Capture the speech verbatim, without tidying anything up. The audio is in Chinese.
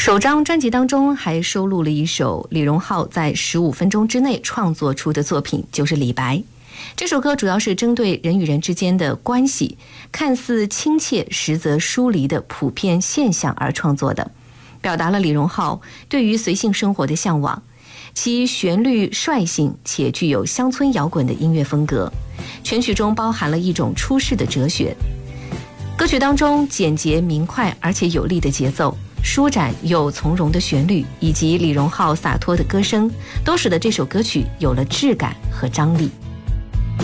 首张专辑当中还收录了一首李荣浩在十五分钟之内创作出的作品，就是《李白》。这首歌主要是针对人与人之间的关系，看似亲切实则疏离的普遍现象而创作的，表达了李荣浩对于随性生活的向往。其旋律率性且具有乡村摇滚的音乐风格，全曲中包含了一种出世的哲学。歌曲当中简洁明快而且有力的节奏，舒展又从容的旋律，以及李荣浩洒脱的歌声，都使得这首歌曲有了质感和张力。